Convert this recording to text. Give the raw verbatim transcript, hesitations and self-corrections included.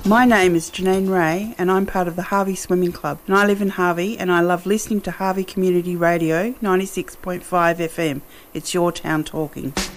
My name is Janine Ray and I'm part of the Harvey Swimming Club, and I live in Harvey and I love listening to Harvey Community Radio ninety-six point five F M. It's your town talking.